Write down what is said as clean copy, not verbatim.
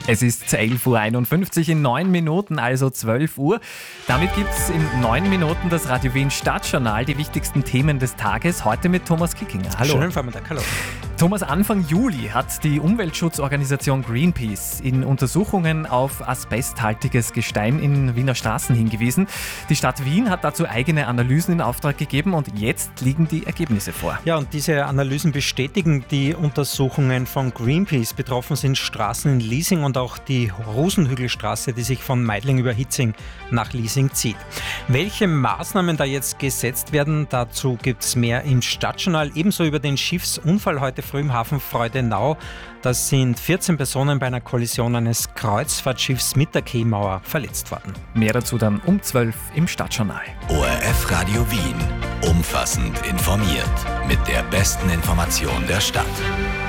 Es ist 11.51 Uhr in 9 Minuten, also 12 Uhr. Damit gibt es in 9 Minuten das Radio Wien Stadtjournal, die wichtigsten Themen des Tages. Heute mit Thomas Kickinger. Hallo. Schönen Vormittag, hallo. Thomas, Anfang Juli hat die Umweltschutzorganisation Greenpeace in Untersuchungen auf asbesthaltiges Gestein in Wiener Straßen hingewiesen. Die Stadt Wien hat dazu eigene Analysen in Auftrag gegeben und jetzt liegen die Ergebnisse vor. Ja, und diese Analysen bestätigen die Untersuchungen von Greenpeace. Betroffen sind Straßen in Liesing und auch die Rosenhügelstraße, die sich von Meidling über Hitzing nach Liesing zieht. Welche Maßnahmen da jetzt gesetzt werden, dazu gibt es mehr im Stadtjournal. Ebenso über den Schiffsunfall heute früh im Hafen Freudenau. Da sind 14 Personen bei einer Kollision eines Kreuzfahrtschiffs mit der Quaymauer verletzt worden. Mehr dazu dann um 12 im Stadtjournal. ORF Radio Wien. Umfassend informiert. Mit der besten Information der Stadt.